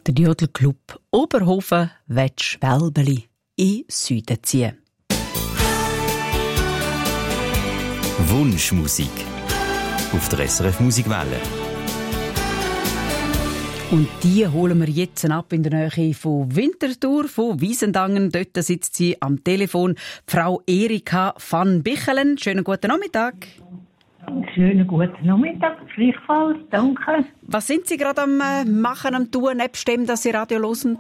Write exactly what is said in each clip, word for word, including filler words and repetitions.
Der Jodelclub Oberhofen will Schwälbeli in Süden ziehen. Wunschmusik auf der S R F Musikwelle. Und die holen wir jetzt ab in der Nähe von Winterthur, von Wiesendangen. Dort sitzt sie am Telefon, Frau Erika van Bichelen. Schönen guten Nachmittag. Schönen guten Nachmittag, gleichfalls, danke. Was sind Sie gerade am äh, Machen, am Tun, nebst dem, dass Sie Radio hören?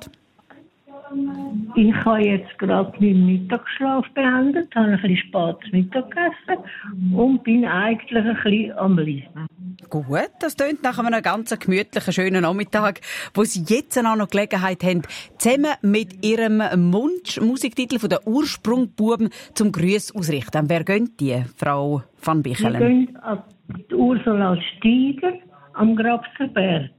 Ich habe jetzt gerade meinen Mittagsschlaf beendet, habe ein bisschen spätes Mittag gegessen und bin eigentlich ein bisschen am Lesen. Gut, das tönt nach einem ganz gemütlichen, schönen Nachmittag, wo Sie jetzt auch noch Gelegenheit haben, zusammen mit Ihrem Wunsch-Musiktitel von der Ursprungbuben zum Grüß ausrichten. Wer gönnt die, Frau van Bichelen? Wir gehen an die Ursula Steiger am Grabserberg.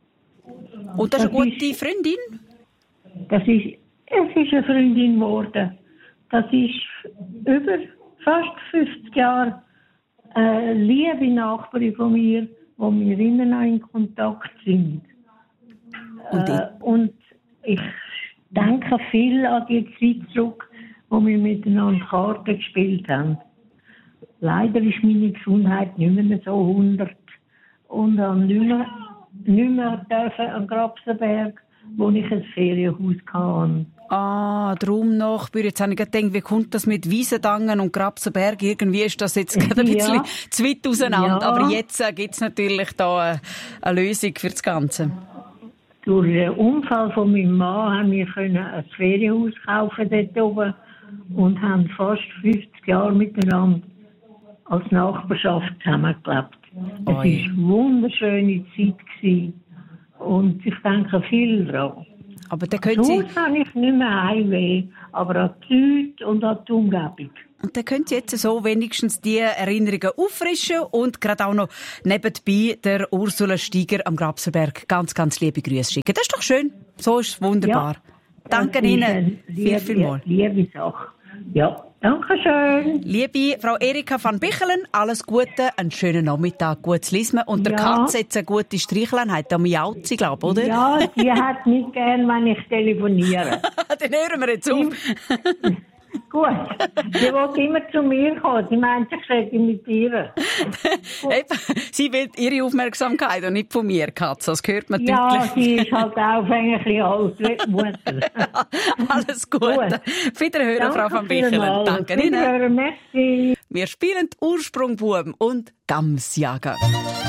Und das ist eine Das gute ist- Freundin? Das ist, es ist eine Freundin geworden. Das ist über fast fünfzig Jahre eine liebe Nachbarin von mir, wo wir immer noch in Kontakt sind. Und äh, und ich denke viel an die Zeit zurück, wo wir miteinander Karten gespielt haben. Leider ist meine Gesundheit nicht mehr so hundert und habe nicht mehr, nicht mehr dürfen am Grabsenberg, wo ich ein Ferienhaus hatte. Ah, darum noch. Jetzt habe ich gedacht, wie kommt das mit Wiesendangen und Grabsenberg? Irgendwie ist das jetzt gerade ein Ja. bisschen zu weit auseinander. Ja. Aber jetzt äh, gibt es natürlich da äh, eine Lösung für das Ganze. Durch den Unfall von meinem Mann haben wir können ein Ferienhaus kaufen dort oben und haben fast fünfzig Jahre miteinander als Nachbarschaft zusammengelebt. Es war Oi. eine wunderschöne Zeit gewesen. Und ich denke viel daran. Aber dann können Sie, Sonst habe ich nicht mehr Heimweh, aber an die Leute und an die Umgebung. und dann können Sie jetzt so wenigstens die Erinnerungen auffrischen und gerade auch noch nebenbei der Ursula Steiger am Grabserberg ganz, ganz liebe Grüße schicken. Das ist doch schön. So ist es wunderbar. Danke Das ist Ihnen eine viel, viel mal. Liebe, liebe Sache. Ja, danke schön. Liebe Frau Erika van Bichelen, alles Gute, einen schönen Nachmittag, gutes Lesen und der Ja. Katze jetzt eine gute Streichleinheit, am Miaut, sie glaube, oder? Ja, die hat nicht gern, wenn ich telefoniere. Dann hören wir jetzt auf. Gut, die will immer zu mir kommen. Die meint, ich rede mit ihr. Eben, sie will ihre Aufmerksamkeit und nicht von mir, Katze, das hört man Ja, deutlich. sie ist halt auch ein bisschen alt wie die Mutter. Alles Gute. Gut. Wiederhören, Frau van Bichelen. vielmals. Danke Ihnen. Wiederhören, merci. Wir spielen Ursprungbuben und Gamsjager.